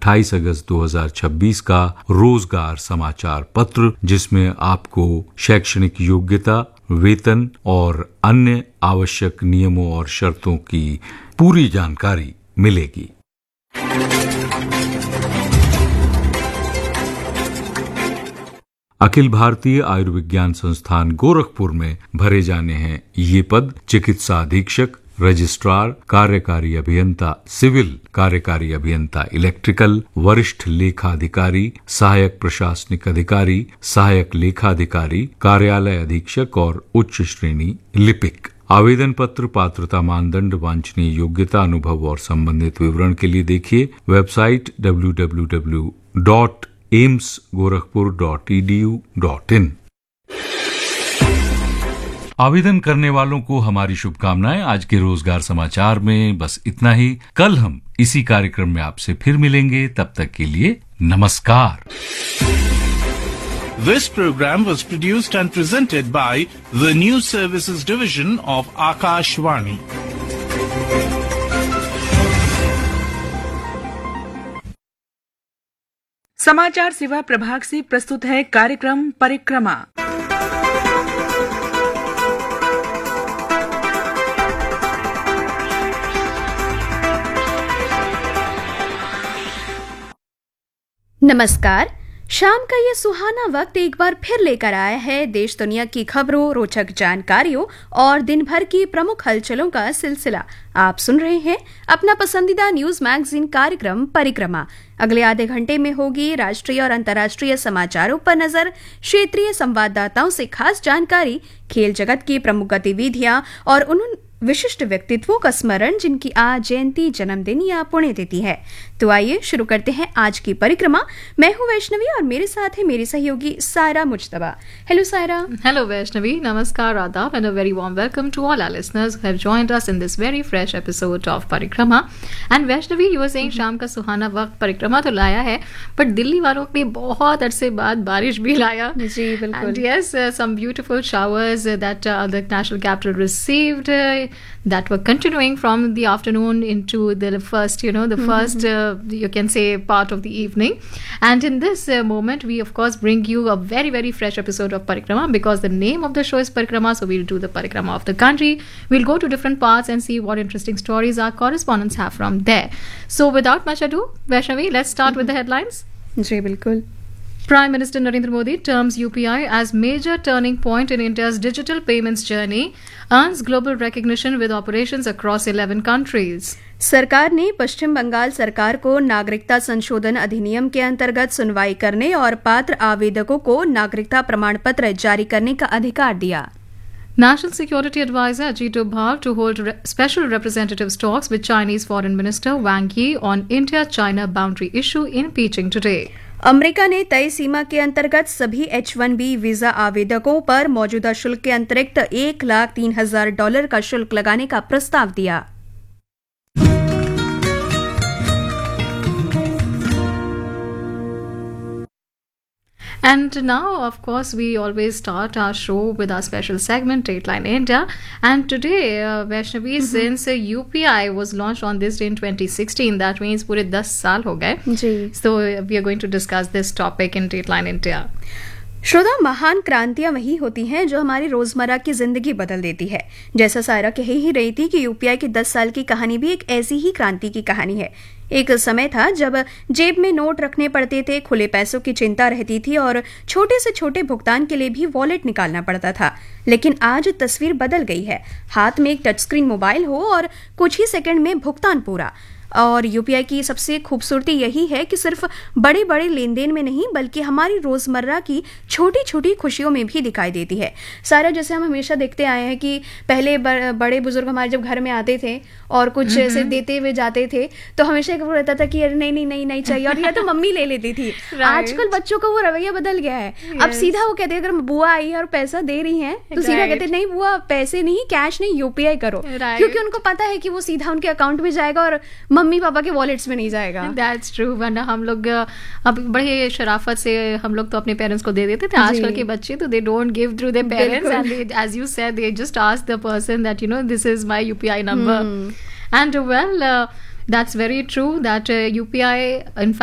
28 अगस्त 2026 का रोजगार समाचार पत्र, जिसमें आपको शैक्षणिक योग्यता, वेतन और अन्य आवश्यक नियमों और शर्तों की पूरी जानकारी मिलेगी। अखिल भारतीय आयुर्विज्ञान संस्थान गोरखपुर में भरे जाने हैं ये पद: चिकित्सा अधीक्षक, रजिस्ट्रार, कार्यकारी अभियंता सिविल, कार्यकारी अभियंता इलेक्ट्रिकल, वरिष्ठ लेखाधिकारी, सहायक प्रशासनिक अधिकारी, सहायक लेखाधिकारी, कार्यालय अधीक्षक और उच्च श्रेणी लिपिक। आवेदन पत्र, पात्रता मानदंड, वांछनीय योग्यता, अनुभव और संबंधित विवरण के लिए देखिए वेबसाइट www.aimsgorakhpur.edu.in। आवेदन करने वालों को हमारी शुभकामनाएं। आज के रोजगार समाचार में बस इतना ही। कल हम इसी कार्यक्रम में आपसे फिर मिलेंगे, तब तक के लिए नमस्कार। This program was produced and presented by the News Services Division of Akashvani. समाचार सेवा प्रभाग से प्रस्तुत है कार्यक्रम परिक्रमा। नमस्कार। शाम का ये सुहाना वक्त एक बार फिर लेकर आया है देश दुनिया की खबरों, रोचक जानकारियों और दिन भर की प्रमुख हलचलों का सिलसिला। आप सुन रहे हैं अपना पसंदीदा न्यूज मैगजीन कार्यक्रम परिक्रमा। अगले आधे घंटे में होगी राष्ट्रीय और अंतर्राष्ट्रीय समाचारों पर नजर, क्षेत्रीय संवाददाताओं से खास जानकारी, खेल जगत की प्रमुख गतिविधियां और उन विशिष्ट व्यक्तित्वों का स्मरण जिनकी आज जयंती, जन्मदिन या पुण्यतिथि है। तो आइए शुरू करते हैं आज की परिक्रमा। मैं हूं वैष्णवी और मेरे साथ है मेरी सहयोगी सायरा मुज्तबा। हेलो सायरा। हेलो वैष्णवी, नमस्कार, आदाब and a very warm welcome to all our listeners who have joined us in this very fresh episode of परिक्रमा। And Vaishnavi, you were saying शाम का सुहाना वक्त परिक्रमा तो लाया है, बट दिल्ली वालों के लिए बहुत अरसे बाद बारिश भी लाया। जी बिल्कुल। And yes, some beautiful showers that the national capital received that were continuing from the afternoon into the first, you can say, part of the evening. And in this moment, we of course bring you a very, very fresh episode of Parikrama, because the name of the show is Parikrama, so we'll do the Parikrama of the country. We'll go to different parts and see what interesting stories our correspondents have from there. So without much ado, Vaishnavi, let's start with the headlines. जी बिल्कुल। Prime Minister Narendra Modi terms UPI as major turning point in India's digital payments journey, earns global recognition with operations across 11 countries. सरकार ने पश्चिम बंगाल सरकार को नागरिकता संशोधन अधिनियम के अंतर्गत सुनवाई करने और पात्र आवेदकों को नागरिकता प्रमाण पत्र जारी करने का अधिकार दिया। National Security Advisor Ajit Doval to hold special representatives talks with Chinese Foreign Minister Wang Yi on India-China boundary issue in Beijing today. America ने तय सीमा के अंतर्गत सभी H-1B वीजा आवेदकों पर मौजूदा शुल्क के अतिरिक्त $1,03,000 का शुल्क लगाने का प्रस्ताव दिया। And now, of course, we always start our show with our special segment, Dateline India. And today, Vaishnavi, since UPI was launched on this day in 2016, that means पूरे 10 साल हो गए। जी। So we are going to discuss this topic in Dateline India. श्रोता, महान क्रांतियां वही होती हैं जो हमारी रोजमर्रा की जिंदगी बदल देती है। जैसा सायरा कह ही रही थी कि यूपीआई की 10 साल की कहानी भी एक ऐसी ही क्रांति की कहानी है। एक समय था जब जेब में नोट रखने पड़ते थे, खुले पैसों की चिंता रहती थी और छोटे से छोटे भुगतान के लिए भी वॉलेट निकालना पड़ता था। लेकिन आज तस्वीर बदल गई है। हाथ में एक टच स्क्रीन मोबाइल हो और कुछ ही सेकंड में भुगतान पूरा। और यूपीआई की सबसे खूबसूरती यही है कि सिर्फ बड़े बड़े लेन देन में नहीं, बल्कि हमारी रोजमर्रा की छोटी छोटी खुशियों में भी दिखाई देती है। सारा, जैसे हम हमेशा देखते आए हैं कि पहले बड़े बुजुर्ग हमारे जब घर में आते थे और कुछ ऐसे देते हुए जाते थे, तो हमेशा एक वो रहता था कि अरे नहीं नहीं नहीं नहीं चाहिए, और या तो मम्मी ले लेती थी। आजकल बच्चों का वो रवैया बदल गया है। अब सीधा वो कहते हैं, अगर बुआ आई है और पैसा दे रही है तो सीधा कहते नहीं बुआ, पैसे नहीं, कैश नहीं, यूपीआई करो, क्योंकि उनको पता है कि वो सीधा उनके अकाउंट में जाएगा और मम्मी पापा के वॉलेट्स में नहीं जाएगा। That's true। वरना हम लोग अब बड़े शराफत से हम लोग तो अपने पेरेंट्स को दे देते थे। आजकल के बच्चे तो they don't give through their parents, and they, as you said, they just ask the person that this is my UPI number. And well, that's very true that UPI in